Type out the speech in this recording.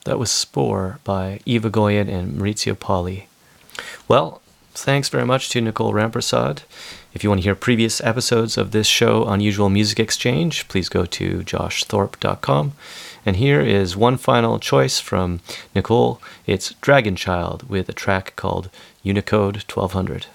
That was Spore by Eva Goyen and Maurizio Polli. Well, thanks very much to Nicole Rampersad. If you want to hear previous episodes of this show, Unusual Music Exchange, please go to joshthorpe.com. And here is one final choice from Nicole. It's Dragon Child with a track called Unicode 1200.